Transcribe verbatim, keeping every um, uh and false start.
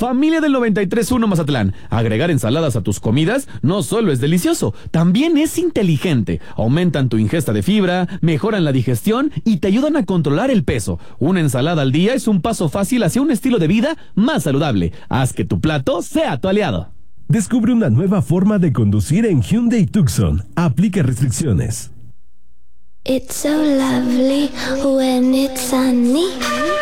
Familia del noventa y tres punto uno Mazatlán, agregar ensaladas a tus comidas no solo es delicioso, también es inteligente. Aumentan tu ingesta de fibra, mejoran la digestión y te ayudan a controlar el peso. Una ensalada al día es un paso fácil hacia un estilo de vida más saludable. Haz que tu plato sea tu aliado. Descubre una nueva forma de conducir en Hyundai Tucson. Aplica restricciones. It's so lovely when it's sunny.